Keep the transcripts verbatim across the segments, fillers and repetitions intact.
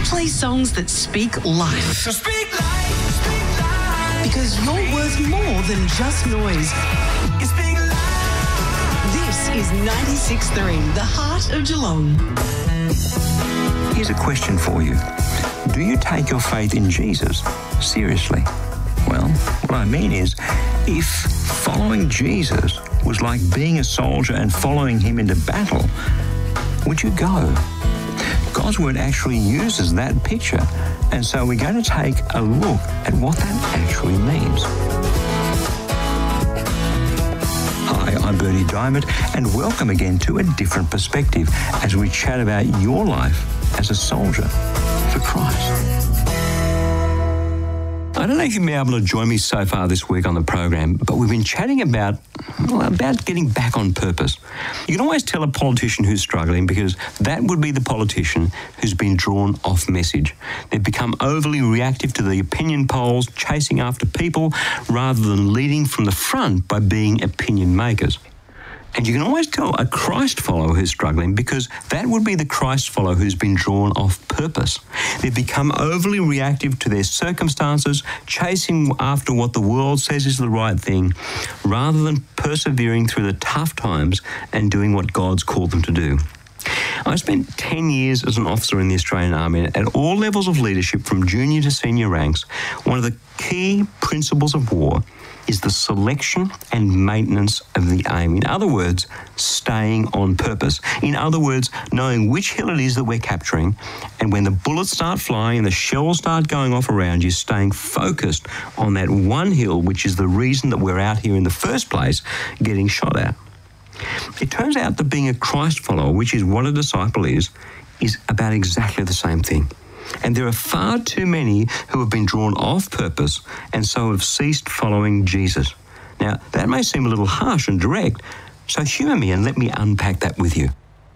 play songs that speak life. So speak life, speak life. Because you're worth more than just noise. You speak life. This is ninety-six point three, the heart of Geelong. Here's a question for you. Do you take your faith in Jesus seriously? Well, what I mean is, if following Jesus was like being a soldier and following him into battle, would you go? God's word actually uses that picture, and so we're going to take a look at what that actually means. Hi, I'm Bernie Diamond, and welcome again to A Different Perspective as we chat about your life as a soldier for Christ. I don't know if you've been able to join me so far this week on the program, but we've been chatting about, well, about getting back on purpose. You can always tell a politician who's struggling because that would be the politician who's been drawn off message. They've become overly reactive to the opinion polls, chasing after people rather than leading from the front by being opinion makers. And you can always tell a Christ follower who's struggling because that would be the Christ follower who's been drawn off purpose. They've become overly reactive to their circumstances, chasing after what the world says is the right thing, rather than persevering through the tough times and doing what God's called them to do. I spent ten years as an officer in the Australian Army at all levels of leadership from junior to senior ranks. One of the key principles of war is the selection and maintenance of the aim. In other words, staying on purpose. In other words, knowing which hill it is that we're capturing, and when the bullets start flying and the shells start going off around you, staying focused on that one hill, which is the reason that we're out here in the first place, getting shot at. It turns out that being a Christ follower, which is what a disciple is, is about exactly the same thing. And there are far too many who have been drawn off purpose and so have ceased following Jesus. Now, that may seem a little harsh and direct, so humour me and let me unpack that with you.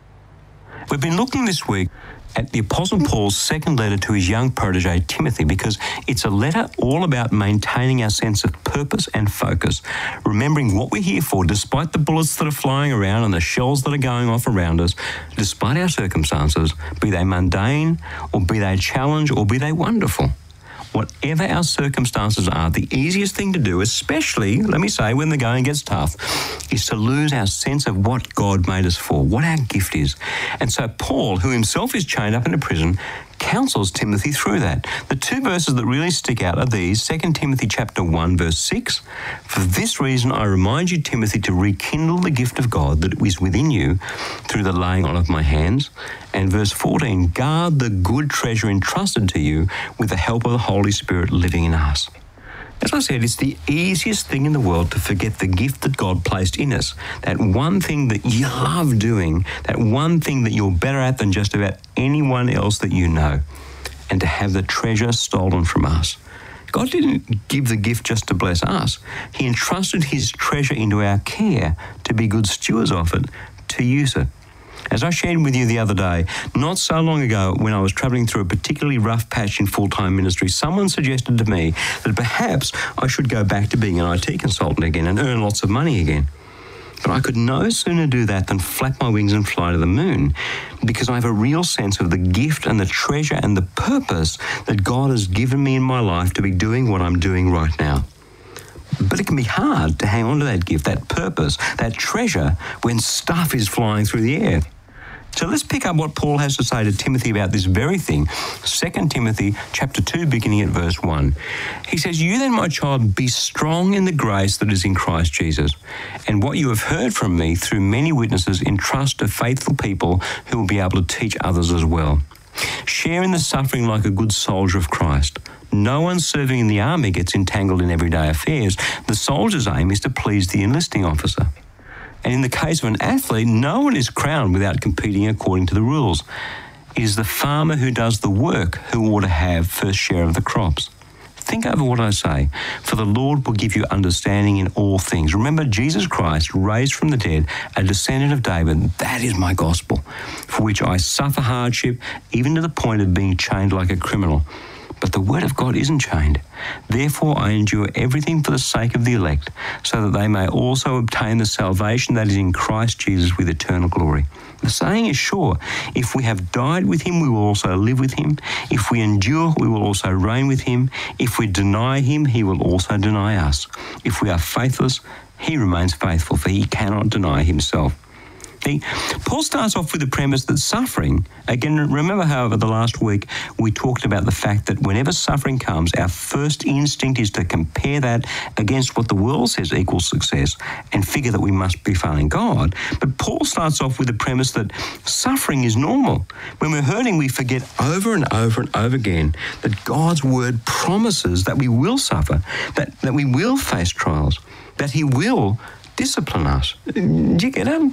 We've been looking this week at the Apostle Paul's second letter to his young protege, Timothy, because it's a letter all about maintaining our sense of purpose and focus, remembering what we're here for, despite the bullets that are flying around and the shells that are going off around us, despite our circumstances, be they mundane, or be they challenge, or be they wonderful. Whatever our circumstances are, the easiest thing to do, especially, let me say, when the going gets tough, is to lose our sense of what God made us for, what our gift is. And so Paul, who himself is chained up in a prison, counsels Timothy through that. The two verses that really stick out are these, Second Timothy chapter one, verse six. For this reason I remind you, Timothy, to rekindle the gift of God that is within you through the laying on of my hands. And verse fourteen, guard the good treasure entrusted to you with the help of the Holy Spirit living in us. As I said, it's the easiest thing in the world to forget the gift that God placed in us. That one thing that you love doing, that one thing that you're better at than just about anyone else that you know, and to have the treasure stolen from us. God didn't give the gift just to bless us. He entrusted his treasure into our care to be good stewards of it, to use it. As I shared with you the other day, not so long ago when I was travelling through a particularly rough patch in full-time ministry, someone suggested to me that perhaps I should go back to being an I T consultant again and earn lots of money again. But I could no sooner do that than flap my wings and fly to the moon, because I have a real sense of the gift and the treasure and the purpose that God has given me in my life to be doing what I'm doing right now. But it can be hard to hang on to that gift, that purpose, that treasure when stuff is flying through the air. So let's pick up what Paul has to say to Timothy about this very thing. Second Timothy chapter two, beginning at verse one. He says, you then, my child, be strong in the grace that is in Christ Jesus. And what you have heard from me through many witnesses, entrust to faithful people who will be able to teach others as well. Share in the suffering like a good soldier of Christ. No one serving in the army gets entangled in everyday affairs. The soldier's aim is to please the enlisting officer. And in the case of an athlete, no one is crowned without competing according to the rules. It is the farmer who does the work who ought to have first share of the crops. Think over what I say, for the Lord will give you understanding in all things. Remember, Jesus Christ, raised from the dead, a descendant of David, that is my gospel, for which I suffer hardship, even to the point of being chained like a criminal. But the word of God isn't chained. Therefore I endure everything for the sake of the elect, so that they may also obtain the salvation that is in Christ Jesus with eternal glory. The saying is sure, if we have died with him, we will also live with him. If we endure, we will also reign with him. If we deny him, he will also deny us. If we are faithless, he remains faithful, for he cannot deny himself. He, Paul starts off with the premise that suffering, again, remember how over the last week we talked about the fact that whenever suffering comes, our first instinct is to compare that against what the world says equals success and figure that we must be failing God. But Paul starts off with the premise that suffering is normal. When we're hurting, we forget over and over and over again that God's word promises that we will suffer, that, that we will face trials, that he will discipline us. Do you get it?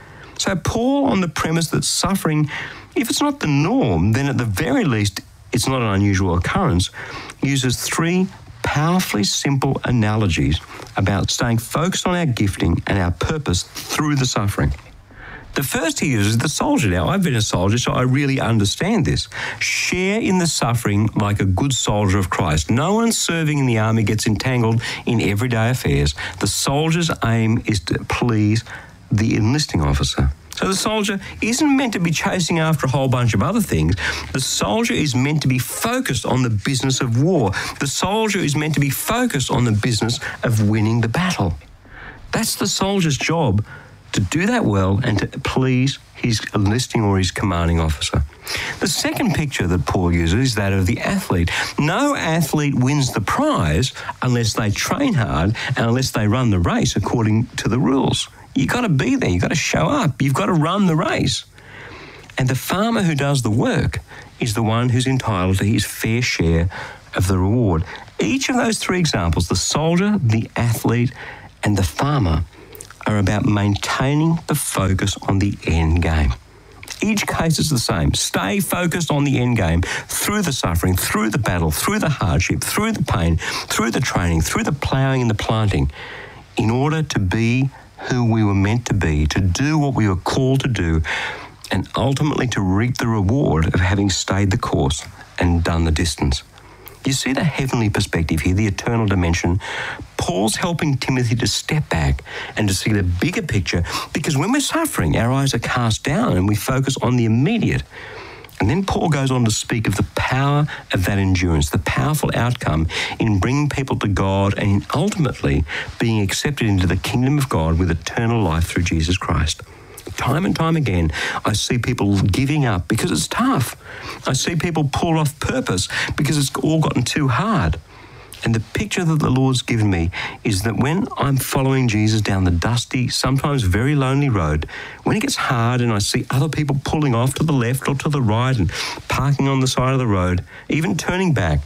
So Paul, on the premise that suffering, if it's not the norm, then at the very least it's not an unusual occurrence, uses three powerfully simple analogies about staying focused on our gifting and our purpose through the suffering. The first he uses the soldier. Now, I've been a soldier, so I really understand this. Share in the suffering like a good soldier of Christ. No one serving in the army gets entangled in everyday affairs. The soldier's aim is to please the enlisting officer. So the soldier isn't meant to be chasing after a whole bunch of other things. The soldier is meant to be focused on the business of war. The soldier is meant to be focused on the business of winning the battle. That's the soldier's job, to do that well and to please his enlisting or his commanding officer. The second picture that Paul uses is that of the athlete. No athlete wins the prize unless they train hard and unless they run the race according to the rules. You've got to be there. You've got to show up. You've got to run the race. And the farmer who does the work is the one who's entitled to his fair share of the reward. Each of those three examples, the soldier, the athlete, and the farmer, are about maintaining the focus on the end game. Each case is the same. Stay focused on the end game through the suffering, through the battle, through the hardship, through the pain, through the training, through the ploughing and the planting, in order to be who we were meant to be, to do what we were called to do, and ultimately to reap the reward of having stayed the course and done the distance. You see the heavenly perspective here, the eternal dimension. Paul's helping Timothy to step back and to see the bigger picture, because when we're suffering, our eyes are cast down and we focus on the immediate. And then Paul goes on to speak of the power of that endurance, the powerful outcome in bringing people to God and in ultimately being accepted into the kingdom of God with eternal life through Jesus Christ. Time and time again, I see people giving up because it's tough. I see people pull off purpose because it's all gotten too hard. And the picture that the Lord's given me is that when I'm following Jesus down the dusty, sometimes very lonely road, when it gets hard and I see other people pulling off to the left or to the right and parking on the side of the road, even turning back,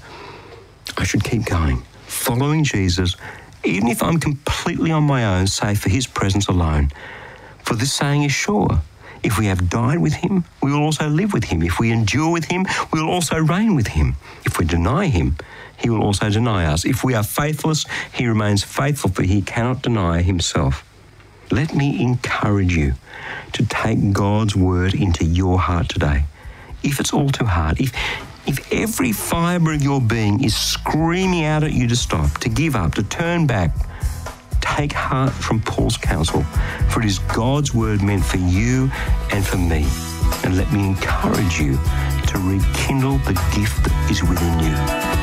I should keep going, following Jesus, even if I'm completely on my own, save for his presence alone. For this saying is sure, if we have died with him, we will also live with him. If we endure with him, we will also reign with him. If we deny him, he will also deny us. If we are faithless, he remains faithful, for he cannot deny himself. Let me encourage you to take God's word into your heart today. If it's all too hard, if if every fibre of your being is screaming out at you to stop, to give up, to turn back, take heart from Paul's counsel, for it is God's word meant for you and for me. And let me encourage you to rekindle the gift that is within you.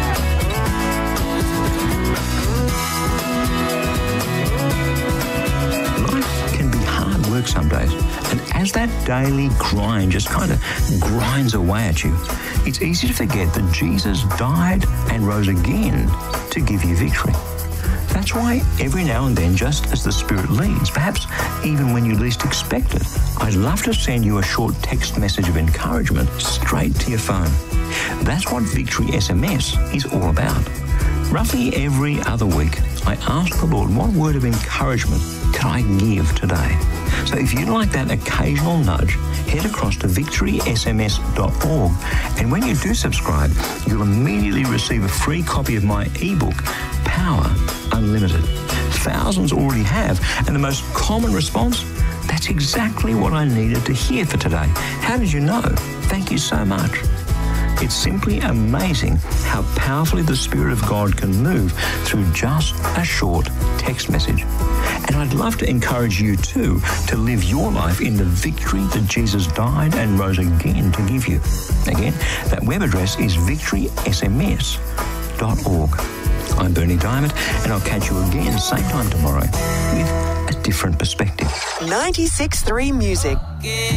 Work some days, and as that daily grind just kind of grinds away at you, it's easy to forget that Jesus died and rose again to give you victory. That's why every now and then, just as the Spirit leads, perhaps even when you least expect it, I'd love to send you a short text message of encouragement straight to your phone. That's what Victory S M S is all about. Roughly every other week, I ask the Lord, what word of encouragement can I give today? So if you'd like that occasional nudge, head across to victory s m s dot org, and when you do subscribe, you'll immediately receive a free copy of my ebook, Power Unlimited. Thousands already have, and the most common response, that's exactly what I needed to hear for today. How did you know? Thank you so much. It's simply amazing how powerfully the Spirit of God can move through just a short text message. And I'd love to encourage you too to live your life in the victory that Jesus died and rose again to give you. Again, that web address is victory s m s dot org. I'm Bernie Diamond, and I'll catch you again same time tomorrow with a different perspective. ninety-six point three Music.